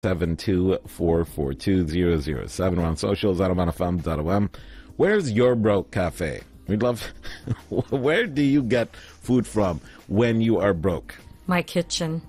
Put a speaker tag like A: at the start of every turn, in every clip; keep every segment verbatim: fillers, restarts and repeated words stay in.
A: seven two four four two zero zero seven. We're on socials, adaban f m dot o m. Where's your broke cafe? We'd love... Where do you get food from when you are broke?
B: My kitchen.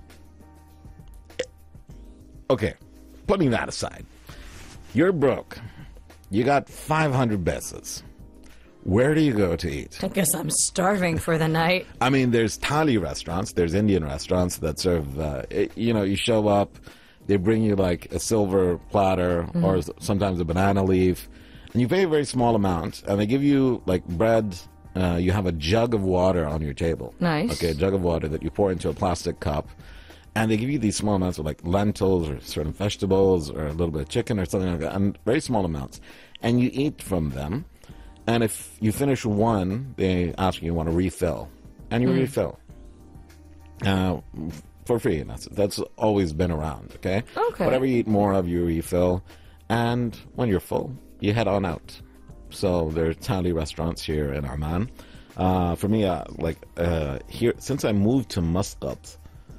A: Okay, putting that aside. You're broke. You got five hundred pesos. Where do you go to eat?
B: I guess I'm starving for the night.
A: I mean, there's Thai restaurants, there's Indian restaurants that serve, uh, it, you know, you show up, they bring you like a silver platter mm-hmm. or sometimes a banana leaf, and you pay a very small amount, and they give you like bread. Uh, you have a jug of water on your table.
B: Nice.
A: Okay, a jug of water that you pour into a plastic cup, and they give you these small amounts of like lentils or certain vegetables or a little bit of chicken or something like that, and very small amounts. And you eat from them. And if you finish one, they ask you, you want to refill. And you mm. refill. Uh, for free. And that's, that's always been around, okay?
B: Okay.
A: Whatever you eat more of, you refill. And when you're full, you head on out. So there are Thai restaurants here in Amman. Uh, for me, uh, like, uh, here, since I moved to Muscat,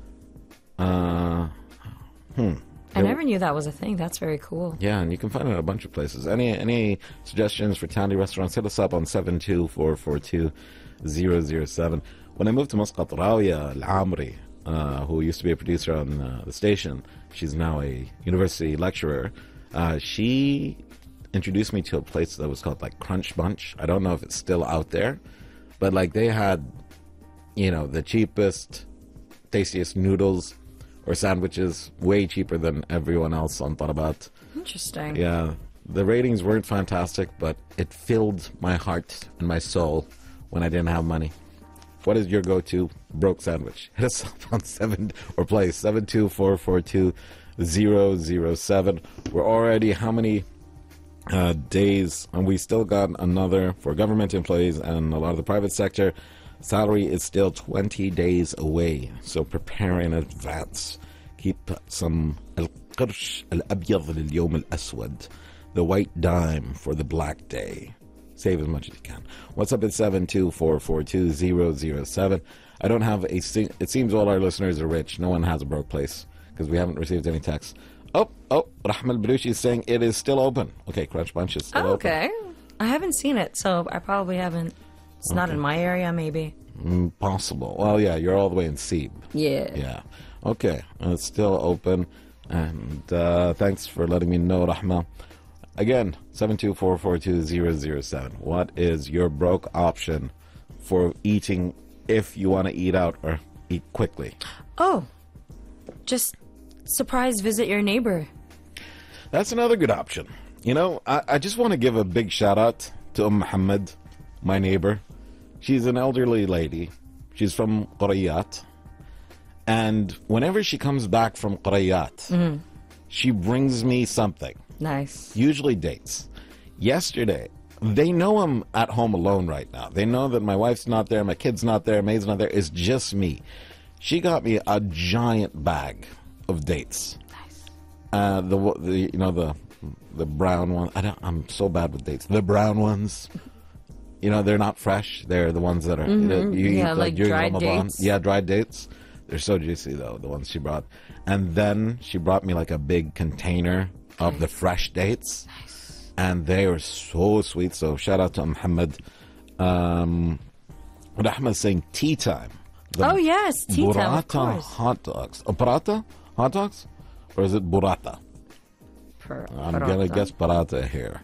A: uh, hmm.
B: I never knew that was a thing. That's very cool.
A: Yeah, and you can find it at a bunch of places. Any any suggestions for Thai restaurants, hit us up on seven two four four two zero zero seven. When I moved to Muscat, Rawiya Al-Amri, uh, who used to be a producer on uh, the station, she's now a university lecturer, uh, she introduced me to a place that was called like Crunch Bunch. I don't know if it's still out there, but like they had, you know, the cheapest, tastiest noodles or sandwiches, way cheaper than everyone else on Talabat.
B: Interesting.
A: Yeah. The ratings weren't fantastic, but it filled my heart and my soul when I didn't have money. What is your go-to broke sandwich? Hit us up on seven or play seven two four four two zero zero seven. We're already how many uh, days, and we still got another for government employees and a lot of the private sector. Salary is still twenty days away, so prepare in advance. Keep some القرش الأبيض لليوم الأسود, the white dime for the black day. Save as much as you can. What's up at seven two four four two zero zero seven? I don't have a sing- it seems all our listeners are rich. No one has a broke place because we haven't received any texts. Oh, oh, Rahma al-Baluchi is saying it is still open. Okay, Crunch Bunch is still
B: oh,
A: open.
B: Okay. I haven't seen it, so I probably haven't. It's okay. Not in my area, maybe.
A: Mm, possible. Well, yeah, you're all the way in Seeb.
B: Yeah.
A: Yeah. Okay, it's still open. And uh, thanks for letting me know, Rahma. Again, seven two four four two zero zero seven. What is your broke option for eating if you want to eat out or eat quickly?
B: Oh, just surprise visit your neighbor.
A: That's another good option. You know, I, I just want to give a big shout out to Umm Muhammad, my neighbor. She's an elderly lady. She's from Qurayat. And whenever she comes back from Qurayat, mm-hmm. she brings me something.
B: Nice.
A: Usually dates. Yesterday, they know I'm at home alone right now. They know that my wife's not there, my kid's not there, maid's not there. It's just me. She got me a giant bag of dates.
B: Nice.
A: Uh, the, the you know the the brown one. I don't. I'm so bad with dates. The brown ones. You know, they're not fresh. They're the ones that are
B: mm-hmm.
A: that you
B: yeah,
A: eat like,
B: like
A: during
B: dried
A: Ramadan.
B: dates.
A: Yeah, dried dates. They're so juicy though. The ones she brought, and then she brought me like a big container of the fresh dates,
B: nice.
A: And they were so sweet. So shout out to Muhammad. Um, Rahma's saying tea time.
B: The oh yes, tea time. Of
A: burrata
B: course.
A: hot dogs. Oh, burrata hot dogs, or is it burrata?
B: Per-
A: I'm gonna guess burrata here.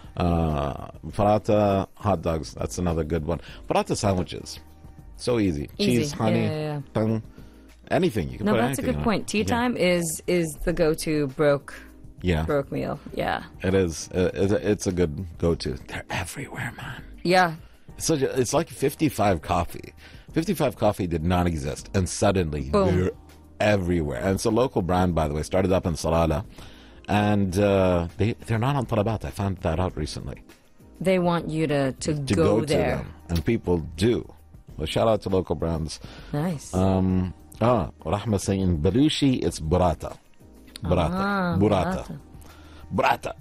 A: Uh, burrata hot dogs. That's another good one. Burrata sandwiches. So easy.
B: easy.
A: Cheese, honey,
B: yeah, yeah, yeah.
A: tongue, anything. You can
B: no,
A: put
B: that's a
A: anything
B: good
A: on
B: point.
A: it.
B: Tea
A: yeah.
B: time is is the go-to broke.
A: Yeah.
B: Broke meal. Yeah.
A: It is. Uh, it's, a, it's a good go-to. They're everywhere, man.
B: Yeah.
A: It's such a, it's like fifty-five coffee. fifty-five coffee did not exist, and suddenly
B: Boom.
A: They're everywhere. And it's a local brand, by the way. Started up in Salalah, and uh, they they're not on Talabat. I found that out recently.
B: They want you to to,
A: To
B: go,
A: go
B: there,
A: to them, and people do. Well, shout out to local brands.
B: Nice.
A: Um. Ah, Rahma saying Baluchi. It's burrata. Burrata.
B: Ah,
A: burrata. Burrata.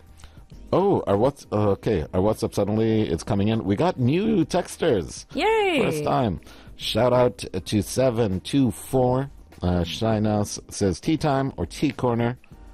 A: Oh, our what's uh, okay? Our WhatsApp suddenly it's coming in. We got new texters.
B: Yay!
A: First time. Shout out to seven two four. Uh, Shina says tea time or tea corner.